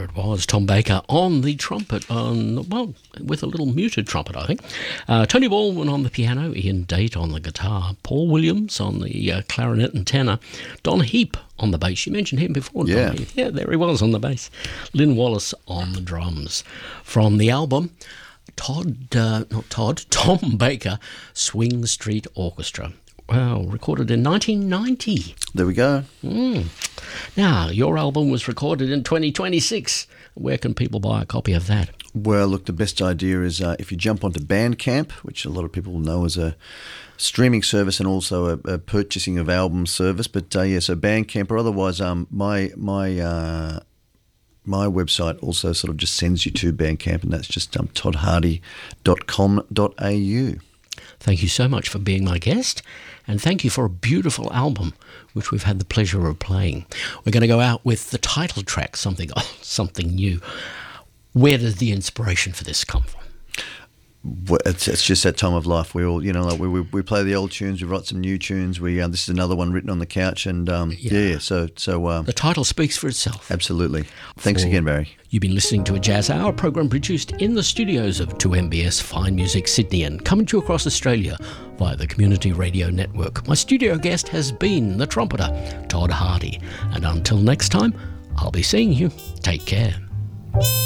it was, Tom Baker on the trumpet, with a little muted trumpet, I think. Tony Baldwin on the piano, Ian Date on the guitar, Paul Williams on the clarinet and tenor, Don Heap on the bass. You mentioned him before, yeah. Don Heap. Yeah, there he was on the bass. Lynn Wallace on the drums. From the album, Tom Baker, Swing Street Orchestra. Wow, recorded in 1990. There we go. Now, your album was recorded in 2026. Where can people buy a copy of that? Well, look, the best idea is if you jump onto Bandcamp, which a lot of people know as a streaming service and also a purchasing of album service. But so Bandcamp, or otherwise, my website also sort of just sends you to Bandcamp, and that's just toddhardy.com.au. Thank you so much for being my guest, and thank you for a beautiful album, which we've had the pleasure of playing. We're going to go out with the title track, something new. Where did the inspiration for this come from? Well, it's just that time of life. We all, we play the old tunes, we write some new tunes. This is another one written on the couch, and so the title speaks for itself. Absolutely. Thanks again, Barry. You've been listening to a Jazz Hour program produced in the studios of 2MBS Fine Music Sydney and coming to you across Australia via the Community Radio Network. My studio guest has been the trumpeter, Todd Hardy. And until next time, I'll be seeing you. Take care.